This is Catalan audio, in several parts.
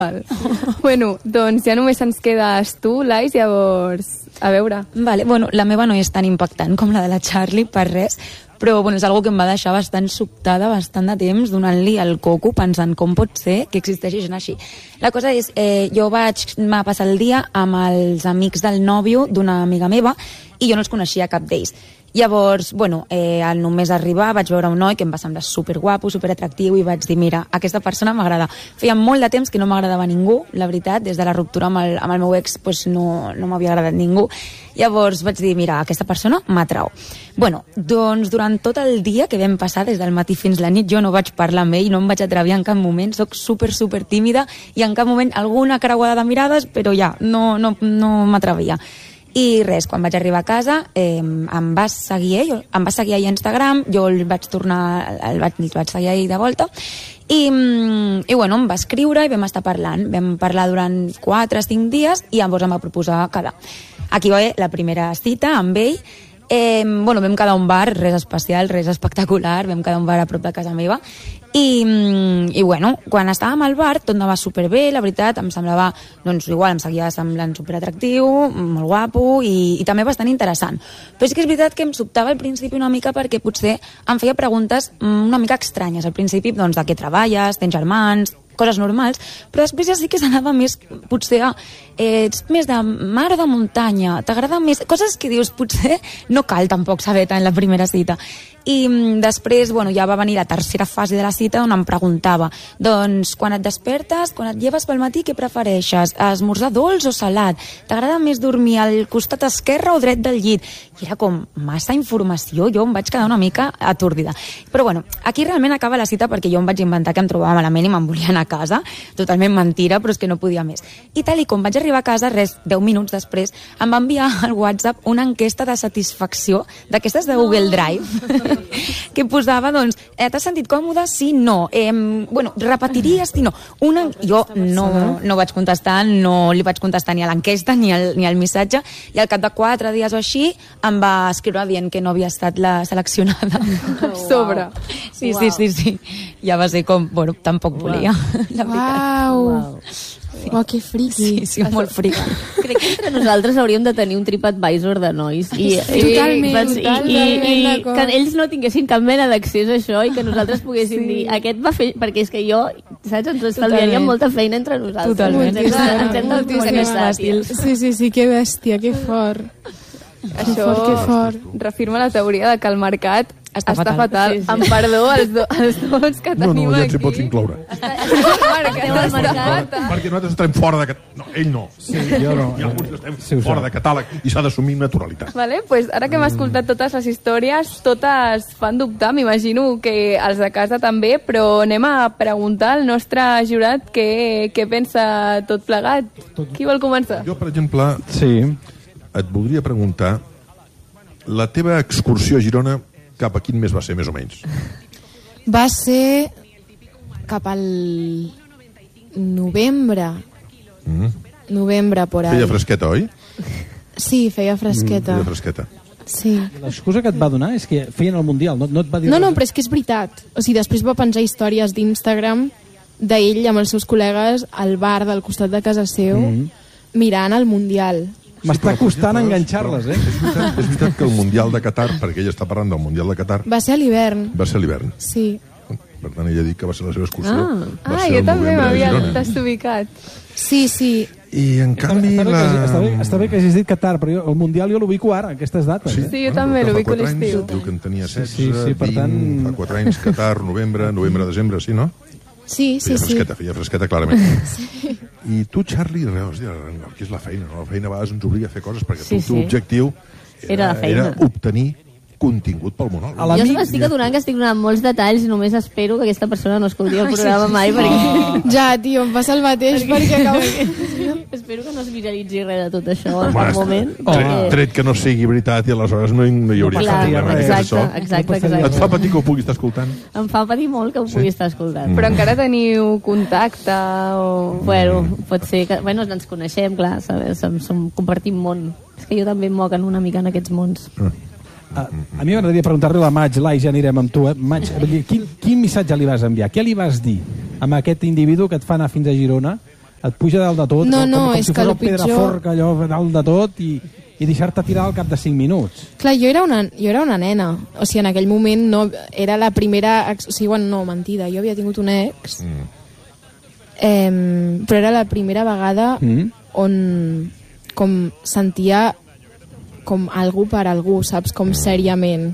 Bueno, doncs ja només ens quedes tu, Lais, llavors, a veure. Vale, bueno, la meva no és tan impactant com la de la Charlie, per res, però bueno, és algo que em va deixar bastant sobtada, bastant de temps, donant-li el coco, pensant com pot ser que existeixi gent així. La cosa és, jo vaig passar el dia amb els amics del nòvio d'una amiga meva i jo no els coneixia cap d'ells. Llavors, bueno, al només arribar vaig veure un noi que em va semblar superguapo, superatractiu i vaig dir, mira, aquesta persona m'agrada. Feia molt de temps que no m'agradava ningú, la veritat, des de la ruptura amb el meu ex pues no m'havia agradat ningú. Llavors vaig dir, mira, aquesta persona m'atrau. Bueno, doncs durant tot el dia que vam passar, des del matí fins la nit, jo no vaig parlar amb ell, no em vaig atrevir en cap moment, soc super tímida i en cap moment alguna creuada de mirades, però ja, no m'atrevia. I res, quan vaig arribar a casa em va seguir ell a Instagram, jo el vaig seguir ell de volta i bueno, em va escriure i vam estar parlant, vam parlar durant 4 o 5 dies i llavors em va proposar quedar. Aquí va haver la primera cita amb ell. Bueno, vam quedar a un bar, res especial, res espectacular, vam quedar a un bar a prop de casa meva i bueno, quan estàvem al bar tot anava superbé, la veritat, em semblava, doncs igual, em seguia semblant superatractiu, molt guapo i també bastant interessant. Però sí que és veritat que em sobtava al principi una mica perquè potser em feia preguntes una mica estranyes. Al principi, doncs, de què treballes, tens germans, coses normals, però després ja sí que s'anava més, potser, ets més de mar o de muntanya, t'agrada més, coses que dius, potser no cal tampoc saber tant la primera cita. I després, bueno, ja va venir la tercera fase de la cita on em preguntava, doncs, quan et despertes, quan et lleves pel matí, què prefereixes? Esmorzar dolç o salat? T'agrada més dormir al costat esquerre o dret del llit? I era com massa informació, jo em vaig quedar una mica atordida. Però bueno, aquí realment acaba la cita perquè jo em vaig inventar que em trobava malament i me'n volia anar a casa, totalment mentira, però és que no podia més. I tal i com vaig arribar a casa, res, 10 minuts després, em va enviar al WhatsApp una enquesta de satisfacció d'aquestes de Google Drive, que posava, doncs, t'has sentit còmode? Sí, no. Bueno, repetiries? Sí, no. Jo no vaig contestar, no li vaig contestar ni a l'enquesta ni al missatge, i al cap de 4 dies o així em va escriure dient que no havia estat la seleccionada. Sobre. Sí. Ja va ser com, bueno, tampoc volia, la veritat. Uau, que friqui. Sí, molt friqui. Crec que entre nosaltres hauríem de tenir un TripAdvisor de nois. Totalment, i que ells no tinguessin cap mena d'accés a això i que nosaltres poguéssim dir, aquest va fer... Perquè és que jo, saps, ens estalviaríem molta feina entre nosaltres. Totalment. Ens hem d'autoritzar. Sí, que bèstia, que fort. Això reafirma la teoria de que el mercat està fatal. Sí. Amb perdó als dos que tenim ja aquí. ens hi pots incloure. Perquè nosaltres estem fora de catàleg. No, ell no. Sí, jo no. Hi ha alguns que estem fora de catàleg i s'ha d'assumir naturalitat. Vale, pues ara que hem escoltat totes les històries, totes fan dubtar, m'imagino que els de casa també, però anem a preguntar al nostre jurat què pensa tot plegat. Qui vol començar? Jo, per exemple, Sí. et voldria preguntar la teva excursió a Girona cap a quin mes va ser, més o menys? Va ser cap al novembre. Novembre, por ahí. Feia fresqueta, oi? Sí, feia fresqueta. Feia fresqueta. Sí. L'excusa que et va donar és que feien el Mundial, no et va dir... No, però és que és veritat. O sigui, després va penjar històries d'Instagram d'ell amb els seus col·legues al bar del costat de casa seu mirant el Mundial. M'està costant enganxar-les, És veritat que el Mundial de Qatar, perquè ella està parlant del Mundial de Qatar, Va ser a l'hivern. va ser a l'hivern. Sí. Per tant, ella ha dit que va ser la seva excursió. Va ser Jo al també novembre a m'havia Girona. desubicat. Sí. I en canvi... Està bé que hagis dit Qatar, però el Mundial jo l'ubico ara, aquestes dates. Sí, jo també l'ubico a l'estiu. Diu que en tenia 16, Sí, per 20, tant- fa 4 anys, Qatar, novembre, desembre, sí, no? Sí. Feia fresqueta, clarament. I tu, Charlie, aquí és la feina, no? La feina a vegades ens obliga a fer coses perquè el teu objectiu Era la feina. era obtenir contingut pel monòleg. Jo m'estic adonant que estic donant molts detalls i només espero que aquesta persona no escolti el programa mai perquè... Ja, tio, em passa el mateix perquè acabo... Espero que no es viralitzi res de tot això en cap moment. Tret que no sigui veritat i aleshores no hi hauria cap problema. Exacte. Et fa patir que ho pugui estar escoltant? Em fa patir molt que ho pugui estar escoltant. Però encara teniu contacte o... Bueno, pot ser que... Bueno, ens coneixem, clar, sabes? Compartim món. És que jo també em moc una mica en aquests mons. A mi m'agradaria preguntar-li a la Maig, ja anirem amb tu, Maig, quin missatge li vas enviar? Què li vas dir amb aquest individu que et fa anar fins a Girona et puja dalt de tot, No, com és si que fos el el Pedra pitjor- Forca, allò dalt de tot, i deixar-te tirar al cap de 5 minuts. Clar, jo era una nena. O sigui, en aquell moment no, era la primera... O sigui, bueno, no, mentida. Jo havia tingut un ex, però era la primera vegada on com sentia com algú per algú, saps? Com sèriament.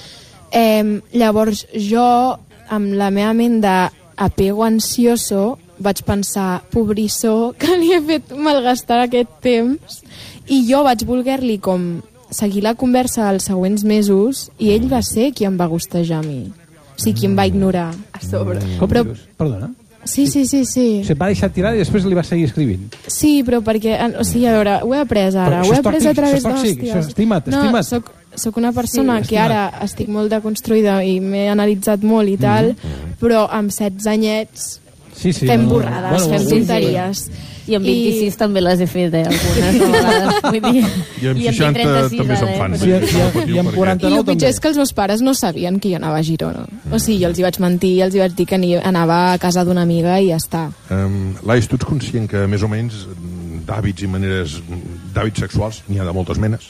Llavors jo, amb la meva ment d'apego ansioso, vaig pensar, pobrissó, que li he fet malgastar aquest temps, i jo vaig voler-li com seguir la conversa els següents mesos, i ell va ser qui em va gostejar a mi. O sigui, qui em va ignorar a sobre. Com Però, dius? Perdona? sí. Se va deixar tirar i després li va seguir escrivint. Sí, però perquè... O sigui, a veure, ho he après ara. Però Ho he això és après a tòxic, través això és tòxic, d'hòsties. això, estima't. No, soc una persona que ara estic molt deconstruïda i m'he analitzat molt i tal, però amb 16 anyets fem borrades, fem tonteries. I amb 26 també les he fet, algunes vegades. Vull dir, I amb 60 també se'n fan. I amb 49 I el pitjor també. és que els meus pares no sabien que jo anava a Girona. O sigui, jo els hi vaig mentir, els hi vaig dir que anava a casa d'una amiga i ja està. Lais, tu ets conscient que més o menys d'hàbits i maneres d'hàbits sexuals n'hi ha de moltes menes?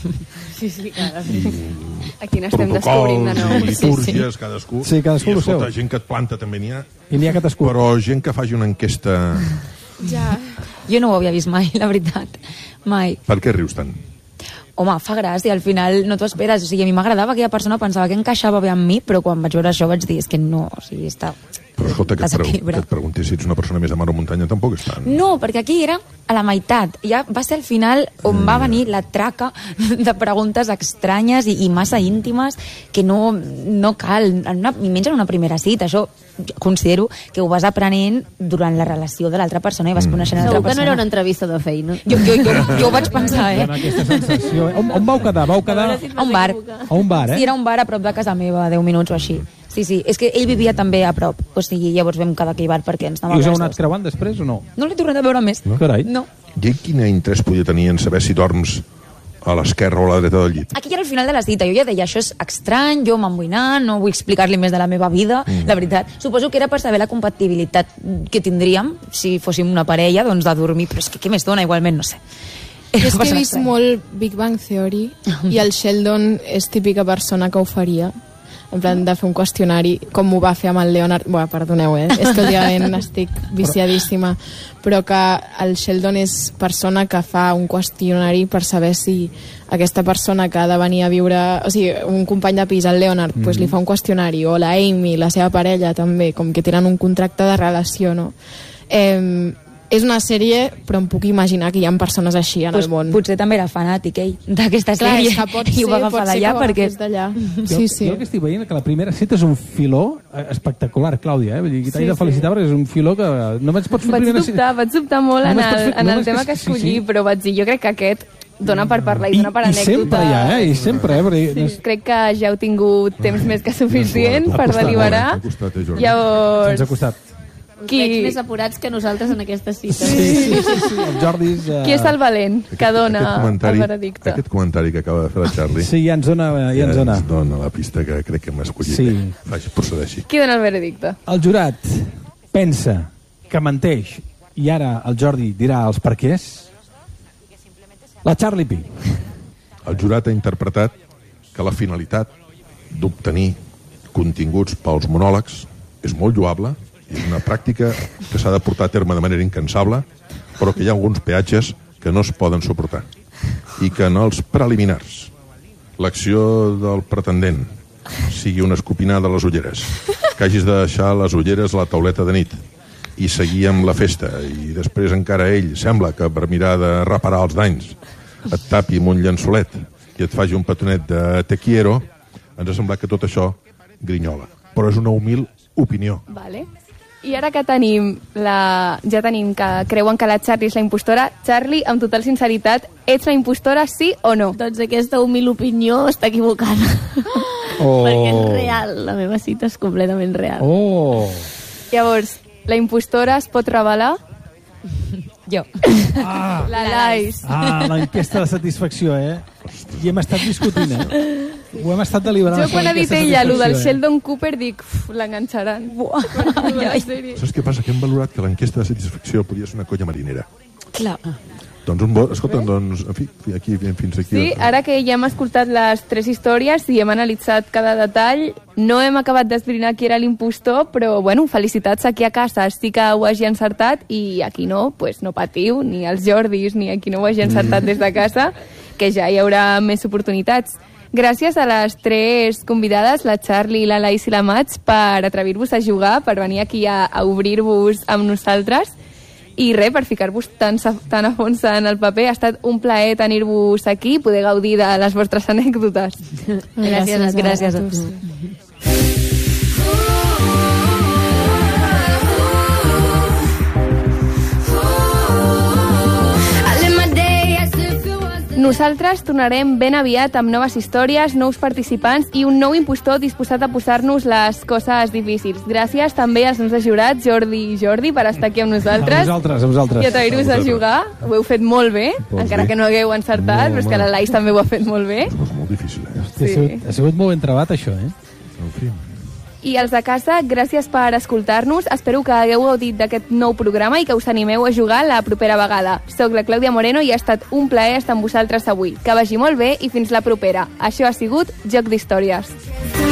sí, clar. Aquí n'estem descobrint de nou. Protocols i litúrgies, cadascú. Sí, cadascú I el seu. escolta, gent que et planta també n'hi ha. I n'hi ha cadascú. Però gent que faci una enquesta... Ja. Jo no ho havia vist mai, la veritat. Mai. Per què rius tant? Home, fa gràcia, al final no t'ho esperes. O sigui, a mi m'agradava aquella persona, pensava que encaixava bé amb mi, però quan vaig veure això vaig dir, és que no, o sigui, està... Però escolta, que desequilibrat. et pregunti si ets una persona més de mar o muntanya tampoc és tant. No, perquè aquí era a la meitat. Ja va ser al final on va venir la traca de preguntes estranyes i massa íntimes que no cal, i menys en una primera cita. Això considero que ho vas aprenent durant la relació de l'altra persona i vas coneixent l'altra Segur que no persona. era una entrevista de feina. Jo ho vaig pensar, Dona aquesta sensació. On vau quedar? Vau quedar A un bar. a un bar, Sí, era un bar a prop de casa meva, 10 minuts o així. Sí, és que ell vivia també a prop, o sigui, llavors vam quedar a aquell bar perquè ens I anàvem us heu els anat dos. creuant després o no? No l'he tornat a veure més. No? Carai. No. I quin interès podia tenir en saber si dorms a l'esquerra o a la dreta del llit? Aquí ja era el final de la cita, jo ja deia, això és estrany, jo m'emboinant, no vull explicar-li més de la meva vida, la veritat. Suposo que era per saber la compatibilitat que tindríem si fóssim una parella, doncs de dormir, però és que què més dona, igualment, no sé. És que he vist molt Big Bang Theory i el Sheldon és típica persona que ho faria, en plan de fer un qüestionari, com ho va fer amb el Leonard... Bé, perdoneu, és que últimament estic viciadíssima, però que el Sheldon és persona que fa un qüestionari per saber si aquesta persona que ha de venir a viure... O sigui, un company de pis, el Leonard, pues li fa un qüestionari, o la Amy, la seva parella també, com que tenen un contracte de relació, no? És una sèrie, però em puc imaginar que hi ha persones així en el món. Potser també era fanàtic, ell, d'aquesta Clar, sèrie. és que pot I ho va ser, agafar pot ser d'allà que ho perquè... agafés d'allà. Jo el que estic veient és que la primera cita és un filó espectacular, Clàudia, Vull dir, t'he de felicitar perquè és un filó que només pots fer primera cita. Vaig dubtar molt en el tema que escollir, però vaig dir, jo crec que aquest dona per parlar i dona per anècdota. I sempre ja, i sempre, perquè... Crec que ja heu tingut temps més que suficient per deliberar. Ens ha costat. Veig més apurats que nosaltres en aquesta cita. Sí, el Jordi és... Qui és el valent que dona el veredicte? Aquest comentari que acaba de fer la Charlie... Sí, ja ens dona la pista que crec que hem escollit. Sí. Procedeixi. Qui dona el veredicte? El jurat pensa que menteix i ara el Jordi dirà els perquès. La Charlie Pi. El jurat ha interpretat que la finalitat d'obtenir continguts pels monòlegs és molt lloable, és una pràctica que s'ha de portar a terme de manera incansable, però que hi ha alguns peatges que no es poden suportar. I que en els preliminars l'acció del pretendent sigui una escopinada a les ulleres, que hagis de deixar les ulleres a la tauleta de nit i seguir amb la festa, i després encara ell sembla que per mirar de reparar els danys et tapi amb un llençolet i et faci un petonet de te quiero, ens ha semblat que tot això grinyola. Però és una humil opinió. Vale. I ara que ja tenim que creuen que la Charlie és la impostora, Charlie, amb total sinceritat, ets la impostora, sí o no? Doncs aquesta humil opinió està equivocada. Perquè és real, la meva cita és completament real. Llavors, la impostora es pot revelar? Jo. La Lais. L'enquesta de satisfacció, I hem estat discutint, Ho hem estat deliberant. Jo quan ha dit ella allò del Sheldon Cooper dic, l'enganxaran. Saps què passa? Que hem valorat que l'enquesta de satisfacció podia ser una colla marinera. Clar. Doncs un vot, escolta, doncs, en fi, aquí, fins aquí. Sí, ara que ja hem escoltat les 3 històries i hem analitzat cada detall, no hem acabat d'esbrinar qui era l'impostor, però, bueno, felicitats aquí a casa. Sí que ho hagi encertat i aquí no, pues no patiu, ni els Jordis, ni aquí no ho hagi encertat des de casa, que ja hi haurà més oportunitats. Gràcies a les 3 convidades, la Charlie, la Laís i la Mats, per atrevir-vos a jugar, per venir aquí a obrir-vos amb nosaltres. I res, per ficar-vos tan a fons en el paper. Ha estat un plaer tenir-vos aquí i poder gaudir de les vostres anècdotes. Gràcies a tu. Nosaltres tornarem ben aviat amb noves històries, nous participants i un nou impostor disposat a posar-nos les coses difícils. Gràcies també als nostres jurats, Jordi i Jordi, per estar aquí amb nosaltres. A vosaltres. I atrevir-vos a jugar. Ho heu fet molt bé, encara que no hagueu encertat, però és que la Laís també ho ha fet molt bé. És molt difícil, Sí. Ha sigut molt ben trebat, això, En fi. I els de casa, gràcies per escoltar-nos. Espero que hagueu gaudit d'aquest nou programa i que us animeu a jugar la propera vegada. Soc la Clàudia Moreno i ha estat un plaer estar amb vosaltres avui. Que vagi molt bé i fins la propera. Això ha sigut Joc d'Històries.